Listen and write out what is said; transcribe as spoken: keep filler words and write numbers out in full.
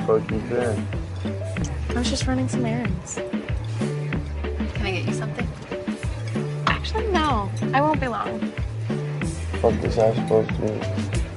poke you thin. I was just running some errands. Can I get you something? Actually, no. I won't be long. What is this house supposed to be?